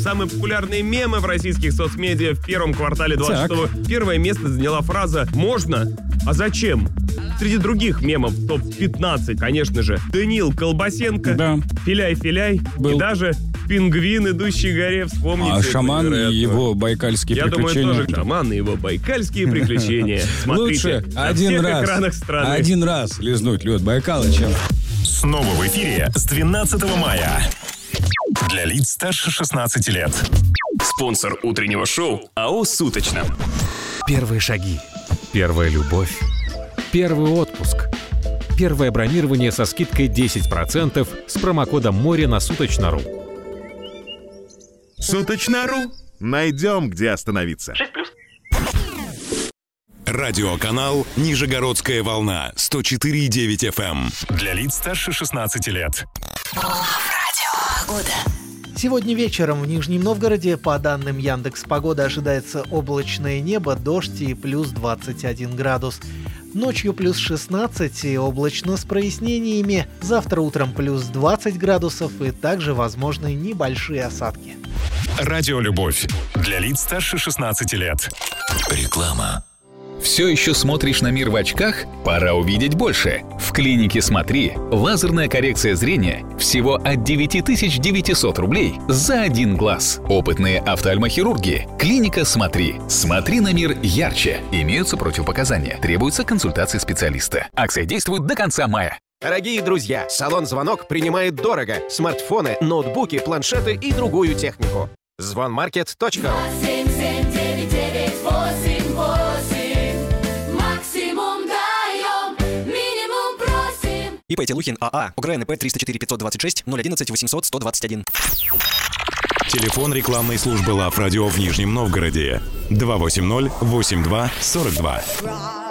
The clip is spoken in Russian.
самые популярные мемы в российских соцмедиа в первом квартале 26-го. Первое место заняла фраза «Можно? А зачем?». Среди других мемов топ-15, конечно же, Даниил Колбасенко, Да. «Филяй-филяй» Был. и даже «Пингвин, идущий к горе», вспомните. А шаман это, и его байкальские приключения. Я думаю, тоже шаман и его байкальские приключения. Смотрите Лучше на всех экранах страны. один раз лизнуть лед Байкала, чем... Снова в эфире с 12 мая. Для лиц старше 16 лет. Спонсор утреннего шоу АО «Суточно». Первые шаги. Первая любовь. Первый отпуск. Первое бронирование со скидкой 10% с промокодом «Море» на Суточно.ру. Суточно.ру. Найдем, где остановиться. Радиоканал «Нижегородская волна» 104,9 FM. Для лиц старше 16 лет. Сегодня вечером в Нижнем Новгороде, по данным Яндекс.Погоды, ожидается облачное небо, дождь и плюс 21 градус. Ночью плюс 16 и облачно с прояснениями. Завтра утром плюс 20 градусов и также возможны небольшие осадки. Радиолюбовь. Для лиц старше 16 лет. Реклама. Все еще смотришь на мир в очках? Пора увидеть больше. В клинике «Смотри» лазерная коррекция зрения всего от 9900 рублей за один глаз. Опытные офтальмохирурги. Клиника «Смотри». Смотри на мир ярче. Имеются противопоказания. Требуется консультация специалиста. Акция действует до конца мая. Дорогие друзья, салон «Звонок» принимает дорого. Смартфоны, ноутбуки, планшеты и другую технику. Звонмаркет.ру. ИП Телухин АА. УГРНП 304 526 011 800 121. Телефон рекламной службы «Лав Радио» в Нижнем Новгороде. 280-82-42.